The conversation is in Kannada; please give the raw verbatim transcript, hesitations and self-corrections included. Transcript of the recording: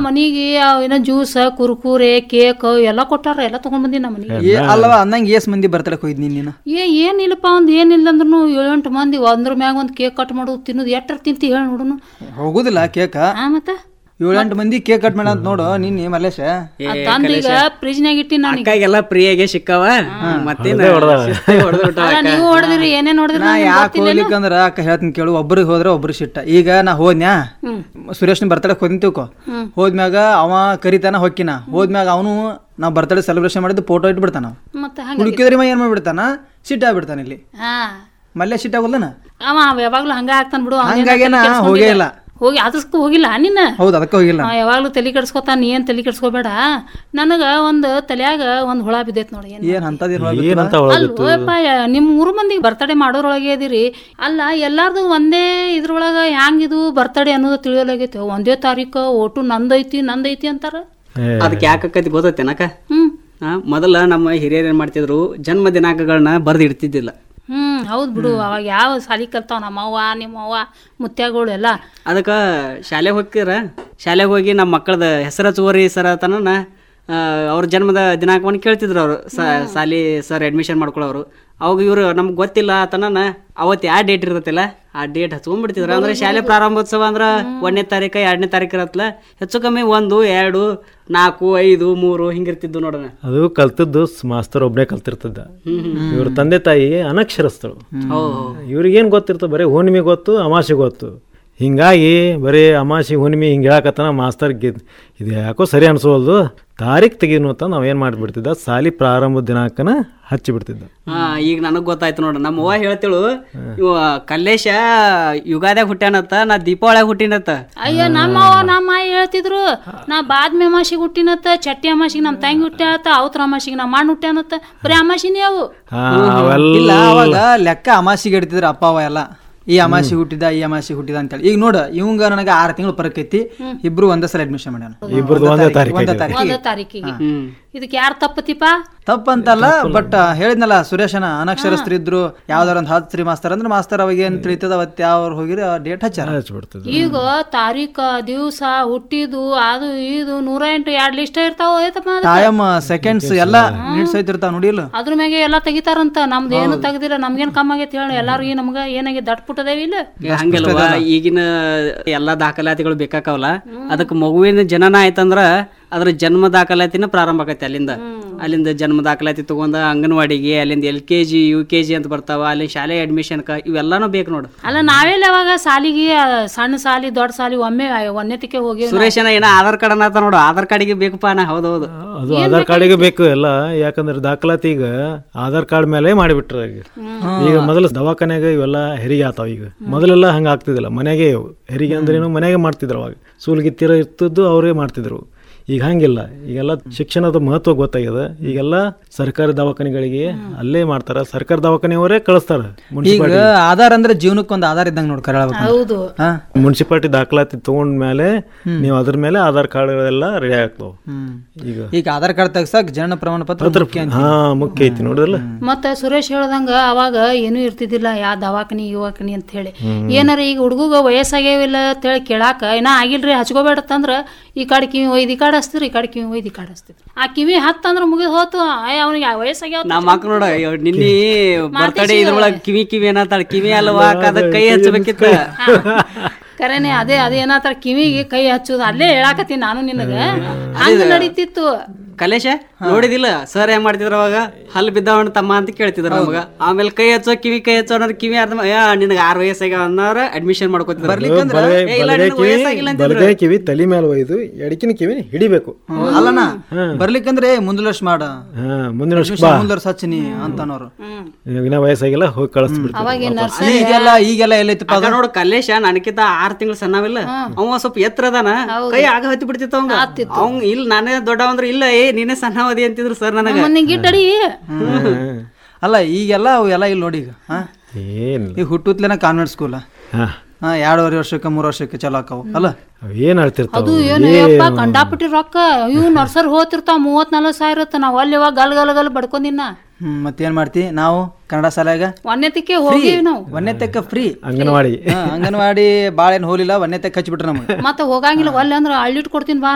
ಮನಿಗೆ ಏನೋ ಜ್ಯೂಸ್ ಕುರ್ಕುರೆ ಕೇಕ್ ಎಲ್ಲ ಕೊಟ್ಟಾರ ಎಲ್ಲ ತಗೊಂಡ್ ಬಂದಿ ನಮ್ಮ ಮನಿಗೆ. ಅಲ್ವಾ ಅಂದಂಗ ಎಸ್ ಮಂದಿ ಬರ್ತಡಕ್ ಹೋಯ್ತು ನೀನು? ಏ ಏನಿಲ್ಲಪ್ಪ ಒಂದ್ ಏನಿಲ್ಲ ಅಂದ್ರೂ ಏಳೆಂಟು ಮಂದಿ ಒಂದ್ರ ಮ್ಯಾಗ ಒಂದ್ ಕೇಕ್ ಕಟ್ ಮಾಡೋದು ತಿನ್ನೋದು ಎಟ್ಟರ್ ತಿಂತಿ ಹೇಳಿ ನೋಡುನು. ಹೋಗುದಿಲ್ಲ ಕೇಕ ಮತ್ತೆ ಏಳೆಂಟು ಮಂದಿ ಕೇಕ್ ಕಟ್ ಮಾಡ ಅಂತ ನೋಡು ನಿನ್ನೆ ಮಲ್ಲೇಶ ತಂದೀಗ ಫ್ರಿಜ್ನಾಗ ಇಟ್ಟಿ ನಾನು ಅಕ್ಕಾಗೆಲ್ಲ ಪ್ರಿಯಾಗೆ ಸಿಕ್ಕವ ಮತ್ತೆ ನೀವು ಹೊಡೆದ್ರಿ ಏನೇನ್ ಹೊಡೆದ್ರಿ ಯಾಕೆ ಹೋಗ್ಲಿಕ್ಕಂದ್ರ ಅಕ್ಕ ಹೇಳ್ತೀನಿ ಕೇಳು, ಒಬ್ರಿಗೆ ಹೋದ್ರೆ ಒಬ್ರು ಸಿಟ್ಟ. ಈಗ ನಾ ಹೋದ್ನ್ಯಾ ಸುರೇಶ್ನ ಬರ್ತಡಕ್ ಹೋದಿನ ತಿಳ್ಕೊ, ಹೋದ್ಮ್ಯಾಗ ಅವ ಕರಿತಾನ ಹೊಕ್ಕಿನ, ಹೋದ್ಮ್ಯಾಗ ಅವನು ನಾವ್ ಬರ್ತಡೇ ಸೆಲೆಬ್ರೇಷನ್ ಮಾಡಿದ್ದು ಫೋಟೋ ಇಟ್ಬಿಡ್ತಾನ, ಹುಡುಕಿದ್ರಿ ಮ ಏನ್ ಮಾಡ್ಬಿಡ್ತಾನ ಸಿಟ್ಟ ಆಗ್ಬಿಡ್ತಾನ. ಇಲ್ಲಿ ಮಲ್ಯ ಸಿಟ್ಟ ಆಗೋಲ್ಲನ ಅವ ಯಾವಾಗ್ಲೂ ಹಂಗ ಆಗ್ತಾನ ಬಿಡು. ಹಂಗಾಗೇನ ಹೋಗೇ ಇಲ್ಲ ಹೋಗಿ ಅದಕ್ಕೆ ಹೋಗಿಲ್ಲ ನಿನ್ನ. ಹೌದು ಅದಕ್ಕೆ ಹೋಗಿಲ್ಲ. ಯಾವಾಗ್ಲೂ ತಲೆ ಕೆಡ್ಸ್ಕೊತಾನ, ನೀ ಏನ್ ತಲೆ ಕೆಡ್ಸ್ಕೋಬೇಡ. ನನಗ ಒಂದ್ ತಲ್ಯಾಗ ಒಂದ್ ಹುಳ ಬಿದ್ದೈತ್ ನೋಡಿ. ಏನ್ ಅಂತದ ಅಲ್ವಪ್ಪ ನಿಮ್ ಮೂರು ಮಂದಿಗೆ ಬರ್ತಡೇ ಮಾಡೋರೊಳಗೆ ಇದೀರಿ ಅಲ್ಲ, ಎಲ್ಲಾರ್ದು ಒಂದೇ ಇದ್ರೊಳಗ ಹ್ಯಾಂಗಿದು ಬರ್ತಡೇ ಅನ್ನೋದು ತಿಳಿಯೋಲಾಗೈತಿ. ಒಂದೇ ತಾರೀಕು ಒಟ್ಟು ನಂದೈತಿ ನಂದೈತಿ ಅಂತಾರ. ಅದಕ್ಕೆ ಯಾಕಕ್ಕೈತಿ ಗೊತ್ತೈತೇನಕ? ಹ್ಮ್ ಮೊದಲ ನಮ್ಮ ಹಿರಿಯರು ಏನ್ ಮಾಡ್ತಿದ್ರು, ಜನ್ಮ ದಿನಾಂಕಗಳನ್ನ ಬರ್ದು ಇಡ್ತಿದ್ದಿಲ್ಲ. ಹ್ಮ್ ಹೌದ್ ಬಿಡು. ಅವಾಗ ಯಾವ ಸಾಲಿ ಕಲ್ತಾವ ನಮ್ಮವ್ವ ನಿಮ್ಮವ್ವ ಮುತ್ಯಾಗಳು ಎಲ್ಲ. ಅದಕ್ಕ ಶಾಲೆಗೆ ಹೋಗ್ತಿರ, ಶಾಲೆಗೆ ಹೋಗಿ ನಮ್ಮ ಮಕ್ಕಳದ ಹೆಸರ ಚೋರಿ ಸರ ತನ ಅವ್ರ ಜನ್ಮದ ದಿನಾಂಕವನ್ನು ಕೇಳ್ತಿದ್ರು ಅವರು. ಸಾಲಿ ಸರ್ ಅಡ್ಮಿಷನ್ ಮಾಡ್ಕೊಳ್ಳೋರು. ಅವಾಗ ಇವ್ರು ನಮ್ಗೆ ಗೊತ್ತಿಲ್ಲ ತನ ಅವತ್ತು ಯಾವ ಡೇಟ್ ಇರ್ತೈತಿಲ್ಲ ಆ ಡೇಟ್ ಹಚ್ಕೊಂಡ್ಬಿಡ್ತಿದ್ರು. ಅಂದ್ರೆ ಶಾಲೆ ಪ್ರಾರಂಭೋತ್ಸವ ಅಂದ್ರ ಒಂದನೇ ತಾರೀಕು ಎರಡನೇ ತಾರೀಕು ಇರತ್ತಲ್ಲ, ಹೆಚ್ಚು ಕಮ್ಮಿ ಒಂದು ಎರಡು ನಾಲ್ಕು ಐದು ಮೂರು ಹಿಂಗಿರ್ತಿದ್ದು ನೋಡೋಣ. ಅದು ಕಲ್ತದ್ದು ಮಾಸ್ತರ್ ಒಬ್ನೇ ಕಲ್ತಿರ್ತದ. ಇವ್ರ ತಂದೆ ತಾಯಿ ಅನಕ್ಷರಸ್ಥರು, ಇವ್ರಿಗೇನ್ ಗೊತ್ತಿರ್ತದ? ಬರೀ ಹುಣ್ಣಿಮೆ ಗೊತ್ತು, ಅಮಾಸೆ ಗೊತ್ತು. ಹಿಂಗಾಗಿ ಬರೀ ಅಮಾಸೆ ಹುಣ್ಣಿಮೆ ಹಿಂಗೆ ಹೇಳಕತ್ತಾನ ಮಾಸ್ತರ್ ಗೆ ಇದು ಯಾಕೋ ಸರಿ ಅನ್ಸೋಲ್ದು, ತಾರೀಖ್ ತೆಗೀನು ಅಂತ ನಾವೇನ್ ಮಾಡ್ಬಿಡ್ತಿದ್ದ, ಸಾಲಿ ಪ್ರಾರಂಭ ದಿನಾಂಕನ ಹಚ್ಚಿ ಬಿಡ್ತಿದ್ದ. ಹಾ ಈಗ ನನಗ್ ಗೊತ್ತಾಯ್ತು ನೋಡ. ನಮ್ಮ ಅವ್ವ ಹೇಳ್ತೇಳು, ಇವ ಕಲ್ಲೇಶ ಯುಗಾದ್ಯಾಗ ಹುಟ್ಟ್ಯಾನತ್ತ, ನಾ ದೀಪಾವಳಿಯಾಗ ಹುಟ್ಟಿನತ್ತ. ಅಯ್ಯೋ ನಮ್ಮ ಅವ್ವ ನಮ್ಮ ಆಯಿ ಹೇಳ್ತಿದ್ರು, ನಾ ಬಾದ್ಮಿ ಅಮಾಸಿಗೆ ಹುಟ್ಟಿನತ್ತ, ಚಟ್ಟಿ ಅಮಾಸಿಗೆ ನಮ್ ತಂಗಿ ಹುಟ್ಟ್ಯಾತ, ಅವತ್ರ ಅಮಾಸಿಗೆ ನಮ್ಮ ಮಣ್ಣು ಹುಟ್ಟ್ಯಾನತ್ತ. ಬರೀ ಅಮಾಸಿನೇ ಅವು. ಇಲ್ಲ ಅವಾಗ ಲೆಕ್ಕ ಅಮಾಸಿಗೆ ಇಡ್ತಿದ್ರು ಅಪ್ಪ ಅವ ಎಲ್ಲ. ಈ ಅಮಾಸಿ ಹುಟ್ಟಿದ ಈ ಅಮಾಸಿ ಹುಟ್ಟಿದ ಅಂತೇಳಿ. ಈಗ ನೋಡ ಇವಂಗ ನನಗೆ ಆರು ತಿಂಗಳು ಪರಕೈತಿ, ಇಬ್ರು ಒಂದೇ ಸಲ ಅಡ್ಮಿಷನ್ ಮಾಡ್ಯಾನ. ಒಂದೇ ತಾರೀಕಿಗೆ. ಇದಕ್ಕೆ ಯಾರು ತಪ್ಪತಿಪ? ತಪ್ಪಂತಲ್ಲ, ಬಟ್ ಹೇಳಿದ್ನಲ್ಲ ಸುರೇಶನ ಅನಕ್ಷರಸ್ಥರು ಇದ್ರು, ಯಾವ್ದಾರ ಒಂದು ಹತ್ತು ಶ್ರೀ ಮಾಸ್ತರ್ ಅಂದ್ರೆ ಮಾಸ್ತರ್ ಅವಾಗ ಏನ್ ತಿಳಿತದ ಅವತ್ತು ಯಾವ ಹೋಗಿರಿ ಡೇಟ್ ಹಚ್ಚಾರ. ಈಗ ತಾರೀಖ ದಿವಸ ಹುಟ್ಟಿದು ಅದು ಇದು ನೂರ ಎಂಟು ಎರಡ್ ಲಿಸ್ಟ್ ಇರ್ತಾವ. ಟೈಮ್ ಸೆಕೆಂಡ್ಸ್ ಎಲ್ಲ ಮಿನಿಟ್ಸ್ ಐತಿರ್ತಾವ ನೋಡಿಲ್ಲ. ಅದ್ರ ಮ್ಯಾಗೆ ಎಲ್ಲಾ ತೆಗಿತಾರಂತ. ನಮ್ದು ಏನು ತೆಗ್ದಿಲ್ಲ, ನಮ್ಗೇನ್ ಕಮ್ಮ ಆಗೈತಿ ಹೇಳಿ ಎಲ್ಲಾರು ನಮ್ಗ ಏನಾಗಿ ದಟ್ಬಿಟ್ಟದೇವಿ ಇಲ್ಲ. ಹಂಗಲ್ವಾ, ಈಗಿನ ಎಲ್ಲಾ ದಾಖಲಾತಿಗಳು ಬೇಕಾಕವಲ್ಲ. ಅದಕ್ಕೆ ಮಗುವಿನ ಜನನ ಆಯ್ತಂದ್ರ ಅದ್ರ ಜನ್ಮ ದಾಖಲಾತಿನ ಪ್ರಾರಂಭ ಆಗತ್ತೆ. ಅಲ್ಲಿಂದ ಅಲ್ಲಿಂದ ಜನ್ಮ ದಾಖಲಾತಿ ತಗೊಂಡ ಅಂಗನವಾಡಿಗೆ, ಅಲ್ಲಿಂದ L K G U K G ಅಂತ ಬರ್ತಾವ, ಅಲ್ಲಿ ಶಾಲೆ ಅಡ್ಮಿಷನ್ ಇವೆಲ್ಲಾನು ಬೇಕು ನೋಡು. ಅಲ್ಲ ನಾವೆಲ್ಲ ಅವಾಗ ಸಾಲಿಗೆ ಸಣ್ಣ ಸಾಲಿ ದೊಡ್ಡ ಸಾಲಿ ಒಮ್ಮೆ ಒಂದನೇತಿಕೆ ಹೋಗಿ. ಸುರೇಶನ ಏನ ಆಧಾರ್ ಕಾರ್ಡ್ ಅನ್ನತ ನೋಡು, ಆಧಾರ್ ಕಾರ್ಡಿಗೆ ಬೇಕಪ್ಪ ನಾ. ಹೌದೌದು, ಅದು ಆಧಾರ್ ಕಾರ್ಡಿಗೆ ಬೇಕು ಎಲ್ಲ. ಯಾಕಂದ್ರೆ ದಾಖಲಾತಿ ಈಗ ಆಧಾರ್ ಕಾರ್ಡ್ ಮೇಲೆ ಮಾಡಿಬಿಟ್ರ. ಈಗ ಈಗ ಮೊದಲು ದವಾಖಾನ್ಯಾಗ ಇವೆಲ್ಲ ಹೆರಿಗೆ ಆತಾವ. ಈಗ ಮೊದಲೆಲ್ಲ ಹಂಗ ಆಗ್ತಿದಿಲ್ಲ, ಮನೆಗೆ ಹೆರಿಗೆ ಅಂದ್ರೇನು ಮನೆಗೆ ಮಾಡ್ತಿದ್ರು. ಅವಾಗ ಸೂಲ್ಗಿತ್ತಿರ ಇರ್ತದ್ದು ಅವರೇ ಮಾಡ್ತಿದ್ರು. ಈಗ ಹಂಗಿಲ್ಲ, ಈಗೆಲ್ಲ ಶಿಕ್ಷಣದ ಮಹತ್ವ ಗೊತ್ತಾಗ್ಯದ. ಈಗೆಲ್ಲ ಸರ್ಕಾರಿ ದವಾಖಾನೆಗಳಿಗೆ ಅಲ್ಲೇ ಮಾಡ್ತಾರ, ಸರ್ಕಾರಿ ದವಾಖಾನೆಯವರೇ ಕಳಿಸ್ತಾರ. ಈಗ ಆಧಾರ್ ಅಂದ್ರೆ ಜೀವನಕ್ಕೆ ಒಂದು ಆಧಾರ ಇದ್ದಂಗ ನೋಡ್ಕರ. ಹೌದು, ಮುನ್ಸಿಪಾಲಿಟಿ ದಾಖಲಾತಿ ತಗೊಂಡ್ ಮೇಲೆ ನೀವು ಅದ್ರ ಮೇಲೆ ಆಧಾರ್ ಕಾರ್ಡ್ ಎಲ್ಲ ರೆಡಿ ಆಗ್ತಾವ. ಈಗ ಈಗ ಆಧಾರ್ ಕಾರ್ಡ್ ತೆಗ್ಸಕ್ ಜನನ ಪ್ರಮಾಣ ಪತ್ರ ಹಾ ಮುಖ್ಯ ಐತಿ ನೋಡಿದ್ರಲ್ಲ. ಮತ್ತೆ ಸುರೇಶ್ ಹೇಳ್ದಂಗ ಅವಾಗ ಏನೂ ಇರ್ತಿದ್ದಿಲ್ಲ, ಯಾ ದವಾಖಾನಿ ಯುವಾಖಾನಿ ಅಂತ ಹೇಳಿ. ಏನಾರ ಈಗ ಹುಡುಗ ವಯಸ್ಸಾಗ್ಯಾವಿಲ್ಲ ಅಂತ ಹೇಳಿ ಕೇಳಾಕ ಏನ ಆಗಿಲ್ರಿ ಹಚ್ಕೋಬೇಡತ್ತಂದ್ರ ಈ ಕಡೆ ಕಿವಿ ಒಯ್ದು ಈ ಕಡೆ ಹಚ್ತಿದ್ರು, ಈ ಕಡೆ ಕಿವಿ ಒಯ್ದು ಈ ಕಡೆ ಹಚ್ತಿದ್ರು. ಆ ಕಿವಿ ಹತ್ತಂದ್ರ ಮುಗಿದ್ ಹೋತು. ಅವನಿಗೆ ವಯಸ್ಸಾಗ್ಯಾವ. ನಮ್ಮ ಮಕ್ಳು ನೋಡ ನಿನ್ನೆ ಬರ್ತಡೇ ಇದ್ರೊಳಗ ಕಿವಿ ಕಿವಿ ಏನತ್ತಾಳ, ಕಿವಿ ಅಲ್ವಾ ಅದ ಕೈ ಹಚ್ಚಬೇಕಿತ್ತ. ಕರೆನೆ ಅದೇ ಅದೇ ಏನತ್ತಾರ ಕಿವಿಗೆ ಕೈ ಹಚ್ಚೋದು. ಅಲ್ಲೇ ಹೇಳಾಕತ್ತೀನಿ ನಾನು ನಿನಗ, ಹಂಗ ನಡೀತಿತ್ತು. ಕಲೇಶ ನೋಡಿದಿಲ್ಲ ಸರ್ ಏನ್ ಮಾಡ್ತಿದ್ರ ಅವಾಗ, ಹಲ್ ಬಿದ್ದವಣ್ಣ ತಮ್ಮ ಅಂತ ಕೇಳ್ತಿದ್ರ ನಮಗ. ಆಮೇಲೆ ಕೈ ಹಚ್ಚೋ ಕಿವಿ ಕೈ ಹಚ್ಚೋ ಅನ್ನೋರು ಕಿವಿ ಅರ್ಧ ನಿನಗೆ ಆರು ವಯಸ್ಸಾಗ ಅನ್ನೋರ ಅಡ್ಮಿಷನ್ ಮಾಡ್ಕೊತಿದ್ರು. ಕಿವಿ ತಲೆ ಮೇಲೆ ಒಯ್ದು ಎಡಕಿನ ಕಿವಿ ಹಿಡಿಬೇಕು. ಅಲ್ಲನ ಬರ್ಲಿಕ್ಕಂದ್ರೆ ಮುಂದಿನ ವರ್ಷ ಮಾಡ, ಮುಂದಿನ ವರ್ಷ ಮುಂದಿನ ವರ್ಷ ಹಚ್ಚಿನಿ ಅಂತನೋರು. ಇನ್ನ ವಯಸ್ಸಾಗಿಲ್ಲ ಹೋಗಿ ಕಳಿಸ್ಬಿಡ್ತಾರೆ. ಈಗೆಲ್ಲ ಈಗೆಲ್ಲ ಎಲ್ಲೈತಪ್ಪ ನೋಡು. ಕಲೇಶ ನನಕಿಂತ ಆರ್ ತಿಂಗಳು ಸಣ್ಣವಿಲ್ಲ, ಅವ ಸ್ವಲ್ಪ ಎತ್ತರ ಅದಾನ, ಕೈ ಆಗ ಹತ್ತಿ ಬಿಡ್ತಿತ್ತ ಅವಂಗ. ಅವಂಗ ಇಲ್ಲ ನಾನೇ ದೊಡ್ಡವಂದ್ರ ಇಲ್ಲ ಏ ನೀನೇ ಸಣ್ಣವದಿ ಅಂತಿದ್ರು ಸರ್ ನನಗೆ. ಅಲ್ಲ ಈಗೆಲ್ಲ ಅವೆಲ್ಲ ಇಲ್ಲಿ ನೋಡಿ. ಈಗ ಹುಟ್ಟುತ್ತಲೇನ ಕಾನ್ವೆಂಟ್ ಸ್ಕೂಲ್ ಎರಡೂವರೆ ವರ್ಷಕ್ಕೆ ಮೂರ್ ವರ್ಷಕ್ಕೆ ಚಲೋ ಆಕಾವು. ಅಲ್ಲ ಏನ್ ಹೇಳ್ತಿರ್ತಾವ ಅದು ಏನಪ್ಪ ಕಂಡಾಪಟ್ಟಿ ರೊಕ್ಕ. ಇವ್ ನರ್ಸರ್ ಹೋತಿರ್ತಾವ ಮೂವತ್ ನಲ್ವತ್ ಸಾವಿರ ಇರತ್ತ. ನಾವ್ ಅಲ್ಲಿ ಗಲ್ ಗಲ್ ಗಲ್ ಬಡ್ಕೊಂಡಿನ. ಹ್ಮ್ ಮತ್ತೇನ್ ಮಾಡ್ತಿ ನಾವು ಕನ್ನಡ ಶಾಲೆಗ ಒಂದನೇತಕ್ಕೆ ಹೋಗಿ ನಾವು ಒಂದನೇತಕ್ಕ ಫ್ರೀ ಅಂಗನವಾಡಿ ಅಂಗನವಾಡಿ ಬಾಳ ಏನ್ ಹೋಲಿಲ್ಲ, ಒಂದನೇತಕ್ಕ ಹಚ್ಚಿಬಿಟ್ರ ನಮ್ಗೆ. ಮತ್ತೆ ಹೋಗಂಗಿಲ್ಲ ಒಲ್ಲೆ ಅಂದ್ರ ಅಳ್ಳಿಟ್ ಕೊಡ್ತೀನಿ ಬಾ